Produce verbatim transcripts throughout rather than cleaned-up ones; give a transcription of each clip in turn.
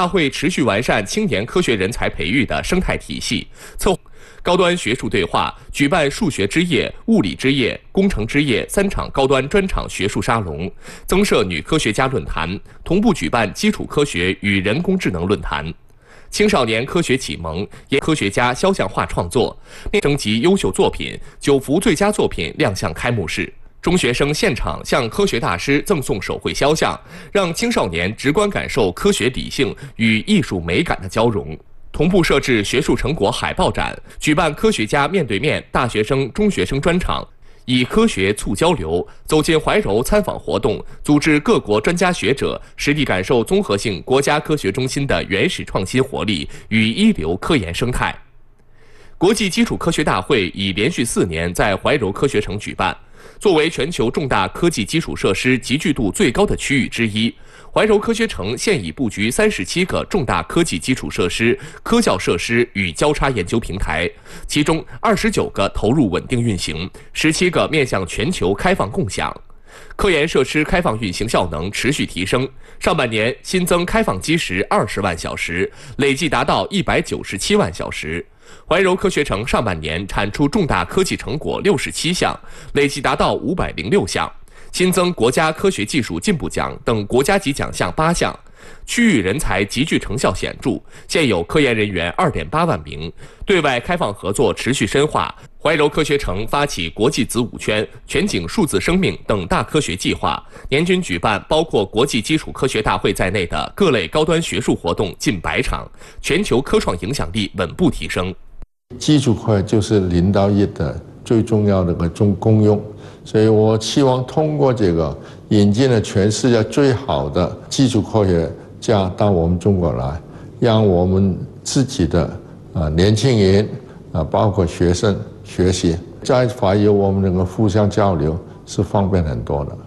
大会持续完善青年科学人才培育的生态体系，策高端学术对话，举办数学之夜、物理之夜、工程之夜三场高端专场学术沙龙，增设女科学家论坛，同步举办基础科学与人工智能论坛。青少年科学启蒙，也科学家肖像画创作，征集优秀作品，九幅最佳作品亮相开幕式。中学生现场向科学大师赠送手绘肖像，让青少年直观感受科学理性与艺术美感的交融。同步设置学术成果海报展，举办科学家面对面大学生、中学生专场，以科学促交流，走进怀柔参访活动，组织各国专家学者实地感受综合性国家科学中心的原始创新活力与一流科研生态。国际基础科学大会已连续四年在怀柔科学城举办。作为全球重大科技基础设施集聚度最高的区域之一，怀柔科学城现已布局三十七个重大科技基础设施、科教设施与交叉研究平台，其中二十九个投入稳定运行，十七个面向全球开放共享。科研设施开放运行效能持续提升，上半年新增开放基石二十万小时，累计达到一百九十七万小时。怀柔科学城上半年产出重大科技成果六十七项，累计达到五百零六项，新增国家科学技术进步奖等国家级奖项八项，区域人才集聚成效显著，现有科研人员二点八万名，对外开放合作持续深化。怀柔科学城发起国际子午圈、全景数字生命等大科学计划，年均举办包括国际基础科学大会在内的各类高端学术活动近百场，全球科创影响力稳步提升。 基础科学就是零到一的最重要的一个中功用，所以我希望通过这个引进了全世界最好的基础科学家到我们中国来，让我们自己的啊年轻人啊包括学生学习，在怀柔我们能够互相交流是方便很多的。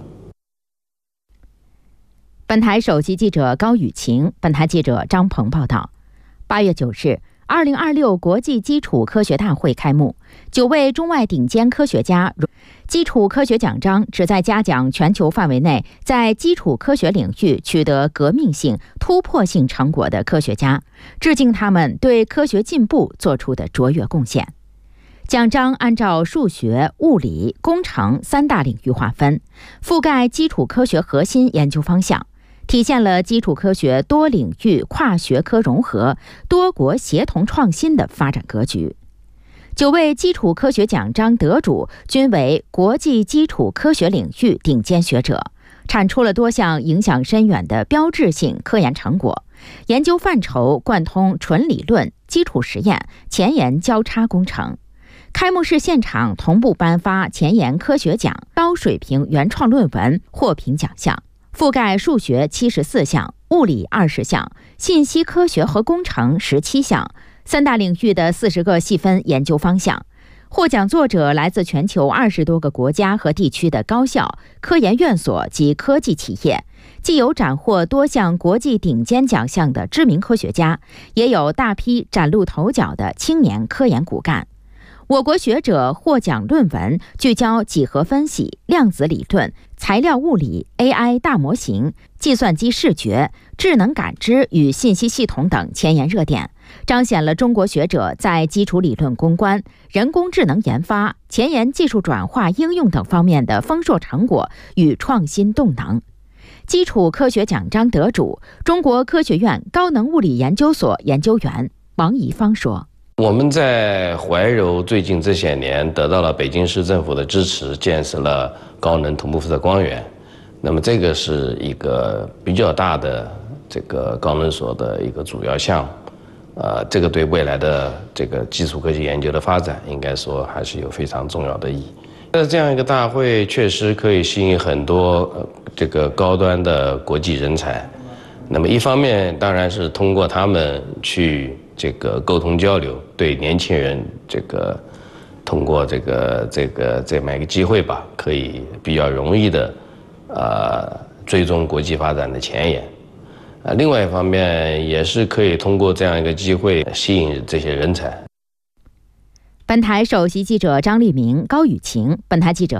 本台首席记者高雨晴，本台记者张鹏报道。八月九日。二零二六国际基础科学大会开幕，九位中外顶尖科学家基础科学奖章旨在嘉奖全球范围内在基础科学领域取得革命性、突破性成果的科学家，致敬他们对科学进步做出的卓越贡献。奖章按照数学、物理、工程三大领域划分，覆盖基础科学核心研究方向，体现了基础科学多领域跨学科融合、多国协同创新的发展格局。九位基础科学奖章得主均为国际基础科学领域顶尖学者，产出了多项影响深远的标志性科研成果，研究范畴贯通纯理论、基础实验、前沿交叉工程。开幕式现场同步颁发前沿科学奖、高水平原创论文获评奖项，覆盖数学七十四项、物理二十项、信息科学和工程十七项，三大领域的四十个细分研究方向。获奖作者来自全球二十多个国家和地区的高校、科研院所及科技企业，既有斩获多项国际顶尖奖项的知名科学家，也有大批崭露头角的青年科研骨干。我国学者获奖论文聚焦几何分析、量子理论、材料物理、A I 大模型、计算机视觉、智能感知与信息系统等前沿热点，彰显了中国学者在基础理论攻关、人工智能研发、前沿技术转化应用等方面的丰硕成果与创新动能。基础科学奖章得主、中国科学院高能物理研究所研究员王怡芳说， 我们在怀柔最近这些年得到了北京市政府的支持，建设了高能同步辐射光源。那么这个是一个比较大的这个高能所的一个主要项目，呃，这个对未来的这个基础科学研究的发展，应该说还是有非常重要的意义。那这样一个大会确实可以吸引很多、呃、这个高端的国际人才。那么一方面当然是通过他们去这个沟通交流，对年轻人这个通过这个这个这么一个机会吧，可以比较容易的呃追踪国际发展的前沿。啊，另外一方面也是可以通过这样一个机会吸引这些人才。 本台首席记者张立明、高雨晴，本台记者